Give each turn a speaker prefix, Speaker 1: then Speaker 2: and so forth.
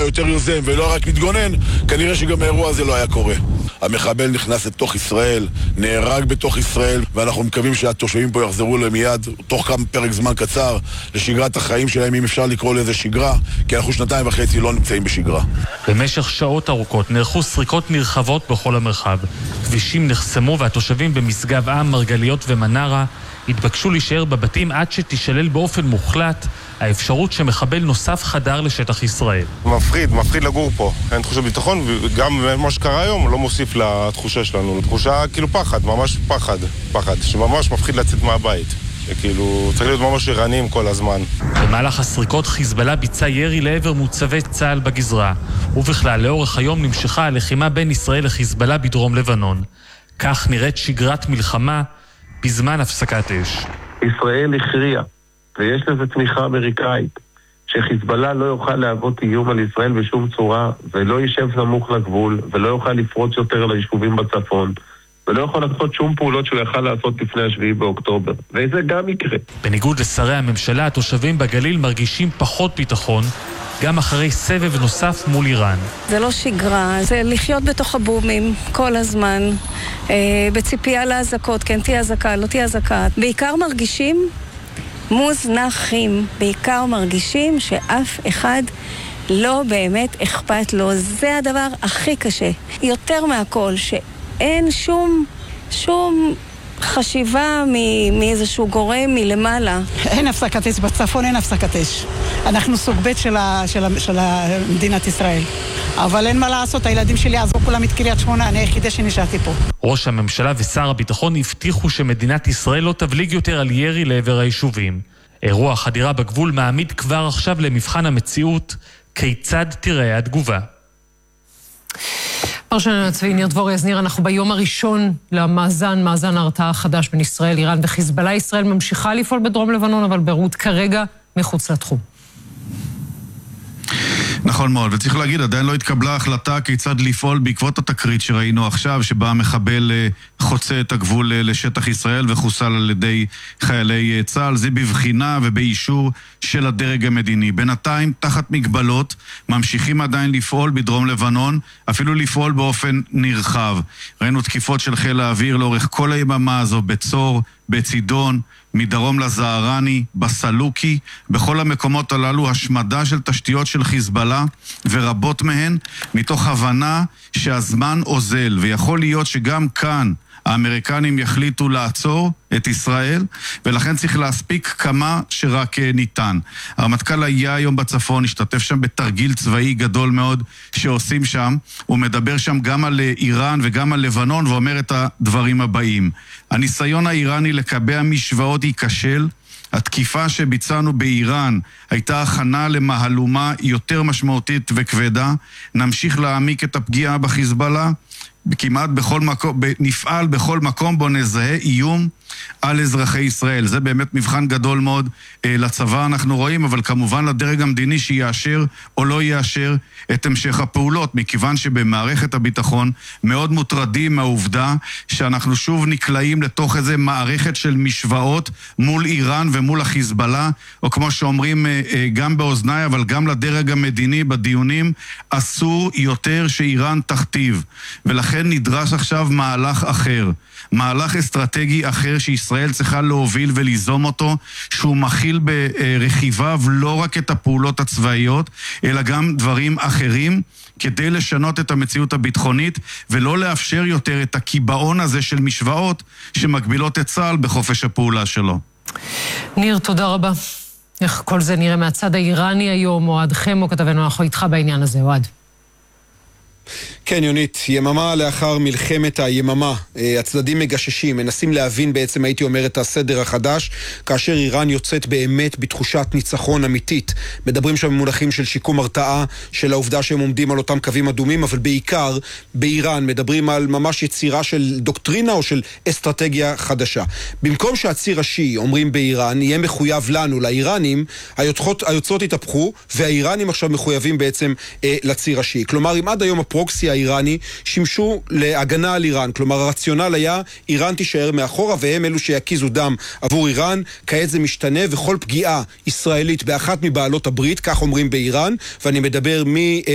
Speaker 1: יותר יוזם ולא רק מתגונן, כנראה שגם האירוע הזה לא היה קורה. המחבל נכנס לתוך ישראל, נהרג בתוך ישראל, ואנחנו מקווים שהתושבים פה יחזרו מיד, תוך כמה פרק זמן קצר, לשגרת החיים שלהם, אם אפשר לקרוא לזה שגרה, כי אנחנו 2.5 לא נמצאים בשגרה.
Speaker 2: במשך שעות ארוכות נערכו סריקות נרחבות בכל המרחב. כבישים נחסמו והתושבים במשגב עם, מרגליות ומנרה התבקשו להישאר בבתים עד שתישלל באופן מוחלט האפשרות שמחבל נוסף חדר לשטח ישראל.
Speaker 3: מפחיד לגור פה. אין תחושת ביטחון, וגם מה שקרה היום לא מוסיף לתחושה שלנו. תחושה כאילו פחד, ממש פחד, שממש מפחיד לצאת מהבית. כאילו צריך להיות ממש ערניים כל הזמן.
Speaker 2: במהלך הסריקות חיזבאללה ביצע ירי לעבר מוצבי צה"ל בגזרה, ובכלל לאורך היום נמשכה הלחימה בין ישראל לחיזבאללה בדרום לבנון. כך נראית שגרת מלחמה בזמן הפסקת אש.
Speaker 4: ישראל הכריעה, ויש לזה תמיכה אמריקאית, שחיזבאללה לא יוכל להוות איום על ישראל בשום צורה, ולא יישב סמוך לגבול, ולא יוכל לפרוץ יותר ליישובים בצפון, ולא יכול לעשות שום פעולות שהוא יכל לעשות לפני 7 באוקטובר. וזה גם יקרה.
Speaker 2: בניגוד לשרי הממשלה, התושבים בגליל מרגישים פחות ביטחון, גם אחרי סבב נוסף מול איראן.
Speaker 5: זה לא שגרה, זה לחיות בתוך הבומים כל הזמן, בציפייה להזקות, כן תהיה הזקה, לא תהיה הזקה. בעיקר מרגישים מוזנחים, בעיקר מרגישים שאף אחד לא באמת אכפת לו. זה הדבר הכי קשה. יותר מהכל, שאין שום חשיבה מאיזשהו גורם מלמעלה.
Speaker 6: אין הפסקת אש בצפון, אין הפסקת אש. אנחנו סוג ב' של מדינת ישראל. אבל אין מה לעשות, הילדים שלי עזבו כולם את קריית שמונה, אני היחידה שנשארתי פה.
Speaker 2: ראש הממשלה ושר הביטחון הבטיחו שמדינת ישראל לא תבליג יותר על ירי לעבר היישובים. אירוע חדירה בגבול מעמיד כבר עכשיו למבחן המציאות, כיצד תראה התגובה.
Speaker 7: פרשן הצבאי ניר דבורי, אז ניר, אנחנו ביום הראשון מאזן ההרתעה החדש בין ישראל, איראן וחיזבאללה. ישראל ממשיכה לפעול בדרום לבנון, אבל ביירות כרגע מחוץ לתחום.
Speaker 8: נכון מאוד, וצריך להגיד, עדיין לא התקבלה החלטה כיצד לפעול בעקבות התקרית שראינו עכשיו, שבה המחבל חוצה את הגבול לשטח ישראל וחוסל על ידי חיילי צה"ל. זה בבחינה ובאישור של הדרג המדיני. בינתיים, תחת מגבלות, ממשיכים עדיין לפעול בדרום לבנון, אפילו לפעול באופן נרחב. ראינו תקיפות של חיל האוויר לאורך כל היממה הזו, בצור, בצידון, מדרום לזהרני, בסלוקי, בכל המקומות הללו השמדה של תשתיות של חיזבאללה, ורבות מהן מתוך הבנה שהזמן אוזל, ויכול להיות שגם כאן האמריקנים יחליטו לעצור את ישראל, ולכן צריך להספיק כמה שרק ניתן. הרמטכ"ל היה היום בצפון, השתתף שם בתרגיל צבאי גדול מאוד שעושים שם, הוא מדבר שם גם על איראן וגם על לבנון, ואומר את הדברים הבאים. הניסיון האיראני לקבע משוואות ייכשל, התקיפה שביצענו באיראן הייתה הכנה למהלומה יותר משמעותית וכבדה, נמשיך להעמיק את הפגיעה בחיזבאללה, כמעט בכל מקום, נפעל בכל מקום בו נזהה איום על אזרחי ישראל. זה באמת מבחן גדול מאוד לצבא אנחנו רואים, אבל כמובן לדרג המדיני שיאשר או לא יאשר את המשך הפעולות, מכיוון שבמערכת הביטחון מאוד מוטרדים מהעובדה שאנחנו שוב נקלעים לתוך איזה מערכת של משוואות מול איראן ומול החיזבאללה, או כמו שאומרים גם באוזניי, אבל גם לדרג המדיני בדיונים, אסור יותר שאיראן תכתיב, ולכן נדרש עכשיו מהלך אחר, מהלך אסטרטגי אחר שישראל צריכה להוביל וליזום אותו, שהוא מכיל ברכיביו לא רק את הפעולות הצבאיות, אלא גם דברים אחרים, כדי לשנות את המציאות הביטחונית, ולא לאפשר יותר את הקיבעון הזה של משוואות שמגבילות את צה"ל בחופש הפעולה שלו.
Speaker 7: ניר, תודה רבה. איך כל זה נראה מהצד האיראני היום, אוהד חמו, כתבנו, אנחנו איתך בעניין הזה, אוהד.
Speaker 9: כן, יונית, יממה לאחר מלחמת היממה, הצדדים מגששים, מנסים להבין בעצם, הייתי אומר, את הסדר החדש, כאשר איראן יוצאת באמת בתחושת ניצחון אמיתית. מדברים שם במונחים של שיקום הרתעה, של העובדה שהם עומדים על אותם קווים אדומים, אבל בעיקר באיראן מדברים על ממש יצירה של דוקטרינה או של אסטרטגיה חדשה. במקום שהציר השיעי, אומרים באיראן, יהיה מחויב לנו, לאיראנים, היוצרות התהפכו, והאיראנים עכשיו מחויבים בעצם לציר השיעי. כלומר, אם עד היום הפרוקסי האיראני שימשו להגנה על איראן, כלומר הרציונל היה איראן תישאר מאחורה והם אלו שיקיזו דם עבור איראן, כעת זה משתנה וכל פגיעה ישראלית באחת מבעלות הברית, כך אומרים באיראן, ואני מדבר